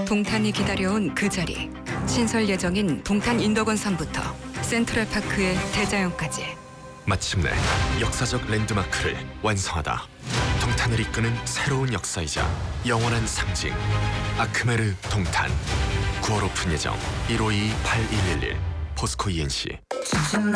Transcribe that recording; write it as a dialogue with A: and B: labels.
A: 동탄이 기다려온 그 자리. 신설 예정인 동탄 인덕원섬부터 센트럴파크의 대자연까지.
B: 마침내 역사적 랜드마크를 완성하다. 동탄을 이끄는 새로운 역사이자 영원한 상징. 아크메르 동탄. 9월 오픈 예정. 152-8111 포스코 ENC.